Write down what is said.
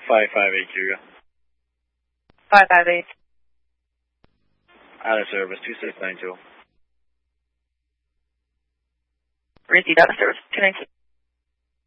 558 Julia. 558. Out of service, 2692. Received out of service, 292.